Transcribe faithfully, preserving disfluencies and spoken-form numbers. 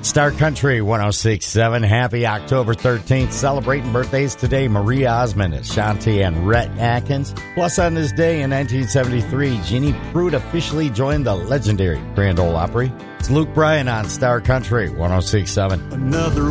Star Country one oh six point seven. Happy October thirteenth. Celebrating birthdays today. Marie Osmond, Ashanti, and Rhett Atkins. Plus, on this day in nineteen seventy-three, Jeannie Pruitt officially joined the legendary Grand Ole Opry. It's Luke Bryan on Star Country one oh six point seven. Another